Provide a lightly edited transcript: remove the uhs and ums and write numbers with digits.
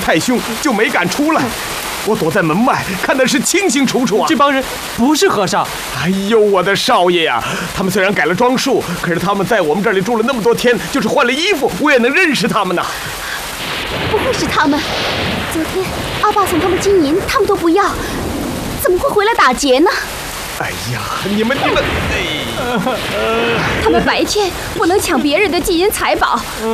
太凶，就没敢出来。我躲在门外，看的是清清楚楚啊。 这帮人不是和尚。 哎呦，我的少爷呀！他们虽然改了装束，可是他们在我们这里住了那么多天，就是换了衣服，我也能认识他们呢。 不会是他们？昨天阿爸送他们金银，他们都不要，怎么会回来打劫呢？ 哎呀，你们， 他们白天不能抢别人的金银财宝，